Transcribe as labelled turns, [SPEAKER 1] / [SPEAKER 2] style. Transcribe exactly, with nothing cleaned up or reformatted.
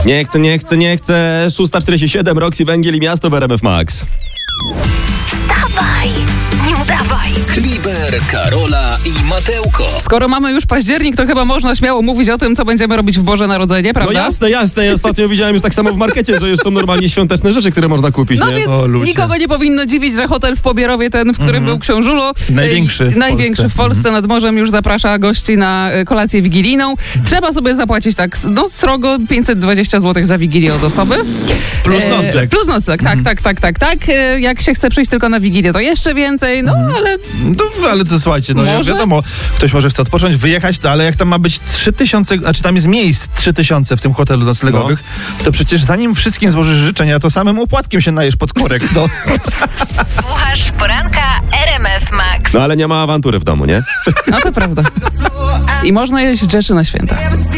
[SPEAKER 1] Nie chcę, nie chcę, nie chcę. szósta czterdzieści siedem, Roxy Węgiel i Miasto w R M F Max.
[SPEAKER 2] Wstawaj, nie udawaj.
[SPEAKER 3] Kliber, Karola i Mateuko.
[SPEAKER 4] Skoro mamy już październik, to chyba można śmiało mówić o tym, co będziemy robić w Boże Narodzenie, prawda?
[SPEAKER 1] No jasne, jasne. Ja ostatnio widziałem już tak samo w markecie, że już są normalnie świąteczne rzeczy, które można kupić.
[SPEAKER 4] No
[SPEAKER 1] nie?
[SPEAKER 4] więc
[SPEAKER 5] O, ludzie.
[SPEAKER 4] nikogo nie powinno dziwić, że hotel w Pobierowie, ten, w którym
[SPEAKER 5] Mhm.
[SPEAKER 4] był Książulo,
[SPEAKER 5] Największy
[SPEAKER 4] y,
[SPEAKER 5] w
[SPEAKER 4] największy
[SPEAKER 5] Polsce.
[SPEAKER 4] w Polsce nad morzem, już zaprasza gości na y, kolację wigilijną. Trzeba sobie zapłacić tak, no srogo pięćset dwadzieścia złotych za wigilię od osoby.
[SPEAKER 5] Plus
[SPEAKER 4] E,
[SPEAKER 5] nocleg.
[SPEAKER 4] Plus nocleg, tak, tak, tak, tak, tak. E, Jak się chce przyjść tylko na wigilię, to jeszcze więcej, no ale
[SPEAKER 5] No, ale to słuchajcie, no ja
[SPEAKER 4] Może?
[SPEAKER 5] wiadomo, ktoś może chce odpocząć, wyjechać, no, ale jak tam ma być trzy tysiące, znaczy tam jest miejsc trzy tysiące w tym hotelu noclegowych, to przecież zanim wszystkim złożysz życzenia, to samym opłatkiem się najesz pod korek, no.
[SPEAKER 2] Słuchasz poranka R M F Max.
[SPEAKER 1] No ale nie ma awantury w domu, nie?
[SPEAKER 4] no to prawda. I można jeść rzeczy na święta.